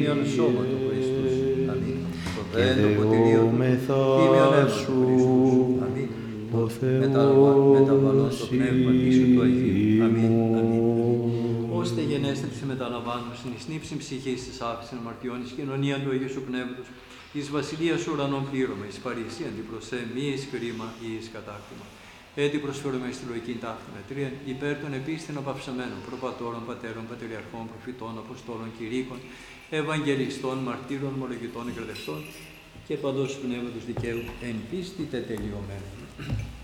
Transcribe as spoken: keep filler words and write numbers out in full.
τίμιον σώμα του Χριστούς. Αμήν. Το δέν το ποτηρίο του, τίμιον αίμα του Χριστούς. Αμήν. Το μεταβαλλόν στο πνεύμα Ιησού του Αγίου. Αμήν. Αμήν. Ώστε γενέστε της μεταλαμβάνωσιν εις νύψιν ψυχής της άφησιν αμαρτιών, εις κοινωνία του Αγίου Σου Πνεύματος, εις βασιλείας ουρανών πλήρωμα, εις παρησία αντιπροσέ, μη εις κρίμα ή εις κατάκτημα. Έτσι προσφέρουμε στη λογική ταύτη μετρίαν, υπέρ των επίστην απαυσαμένων προπατώρων, πατέρων, πατριαρχών, προφητών, αποστόλων, κηρύκων, ευαγγελιστών, μαρτύρων, ομολογητών, εκραδευτών και παντός πνεύματος δικαίου εν πίστη τετελειωμένων.